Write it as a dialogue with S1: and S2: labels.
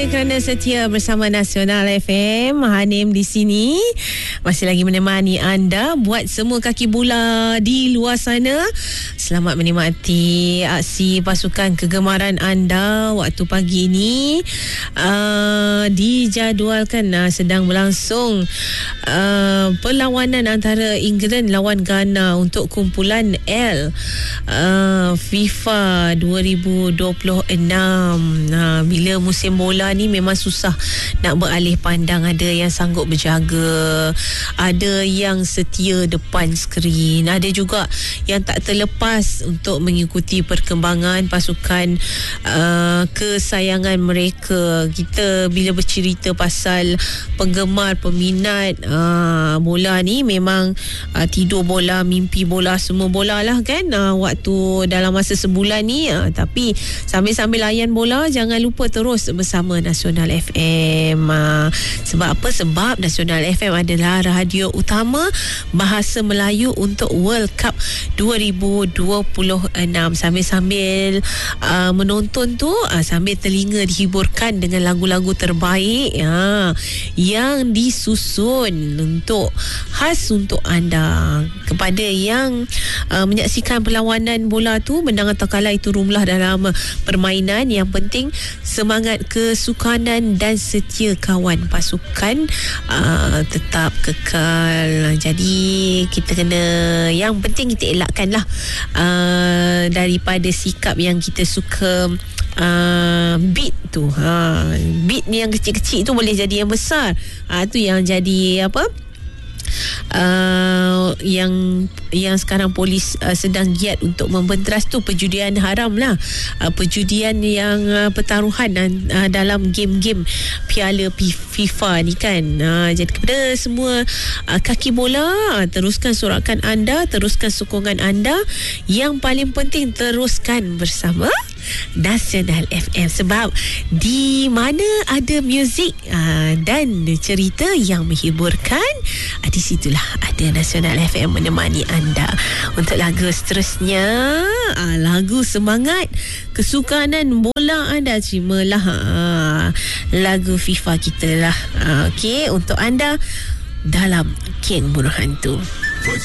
S1: kasih kerana setia bersama Nasional FM. Hanim di sini masih lagi menemani anda. Buat semua kaki bola di luar sana, selamat menikmati aksi pasukan kegemaran anda waktu pagi ini. Dijadualkan sedang berlangsung perlawanan antara England lawan Ghana untuk kumpulan L FIFA 2026. Bila musim bola ni memang susah nak beralih pandang. Ada yang sanggup berjaga, ada yang setia depan skrin, ada juga yang tak terlepas untuk mengikuti perkembangan pasukan kesayangan mereka. Kita bila bercerita pasal penggemar, peminat bola ni, memang tidur bola, mimpi bola, semua bola lah kan, waktu dalam masa sebulan ni. Tapi sambil-sambil layan bola, jangan lupa terus bersama Nasional FM. Sebab apa? Sebab Nasional FM adalah radio utama bahasa Melayu untuk World Cup 2026. Sambil-sambil menonton tu, sambil telinga dihiburkan dengan lagu-lagu terbaik yang disusun khas untuk anda. Kepada yang menyaksikan perlawanan bola tu, menang atau kalah itu rumlah dalam permainan. Yang penting semangat kesukanan dan setia kawan pasukan tetap kekal. Jadi kita kena, yang penting kita elakkanlah daripada sikap yang kita suka beat tu. Beat ni yang kecil-kecil tu boleh jadi yang besar. Tu yang jadi apa? Yang sekarang polis sedang giat untuk membenteras tu perjudian haram lah. Perjudian yang pertaruhan dalam game-game Piala FIFA ni kan. Jadi kepada semua kaki bola, teruskan sorakan anda, teruskan sokongan anda. Yang paling penting, teruskan bersama Nasional FM. Sebab di mana ada muzik dan cerita yang menghiburkan, di situlah ada Nasional FM menemani anda. Untuk lagu seterusnya, lagu semangat kesukanan bola anda, terimalah lagu FIFA kita lah. Okey, untuk anda dalam King Bunuh Hantu.